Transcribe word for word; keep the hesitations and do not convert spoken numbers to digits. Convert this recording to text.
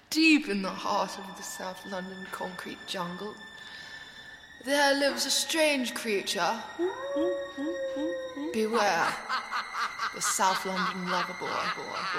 Deep in the heart of the South London concrete jungle, there lives a strange creature. Beware, the South London lover boy.